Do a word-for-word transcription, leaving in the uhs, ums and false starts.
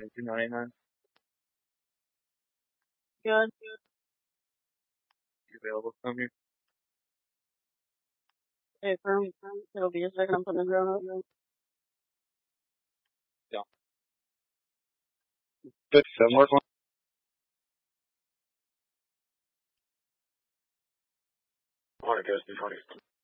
nineteen ninety-nine. Good. You available to come here? Hey, firm. It'll be a second. I'm putting the ground up. Yeah. Good. Some work on. Alright, guys.